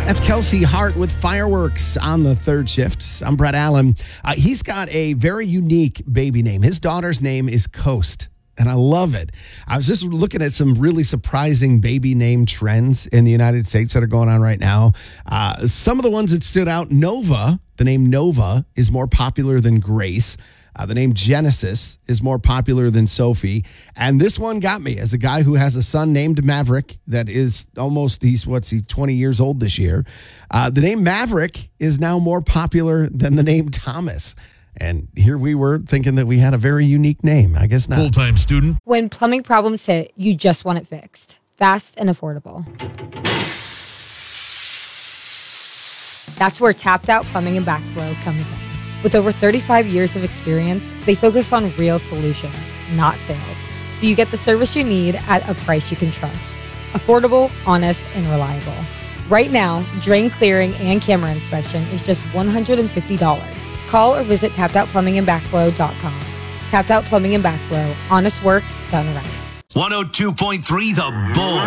That's Kelsey Hart with Fireworks on the third shift. I'm Brett Allen. He's got a very unique baby name. His daughter's name is Coast, and I love it. I was just looking at some really surprising baby name trends in the United States that are going on right now. Some of the ones that stood out, Nova, the name Nova is more popular than Grace. The name Genesis is more popular than Sophie. And this one got me as a guy who has a son named Maverick that is he's 20 years old this year. The name Maverick is now more popular than the name Thomas. And here we were thinking that we had a very unique name. I guess not. Full-time student. When plumbing problems hit, you just want it fixed. Fast and affordable. That's where Tapped Out Plumbing and Backflow comes in. With over 35 years of experience, they focus on real solutions, not sales. So you get the service you need at a price you can trust. Affordable, honest, and reliable. Right now, drain clearing and camera inspection is just $150. Call or visit tappedoutplumbingandbackflow.com. Tapped Out Plumbing and Backflow. Honest work done right. 102.3 The Bull.